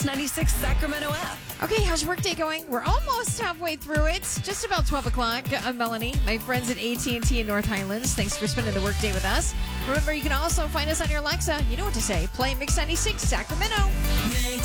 Mix 96 Sacramento app. Okay, how's your workday going? We're almost halfway through it. Just about 12 o'clock. I'm Melanie, my friends at AT&T in North Highlands. Thanks for spending the workday with us. Remember, you can also find us on your Alexa. You know what to say. Play Mix 96 Sacramento.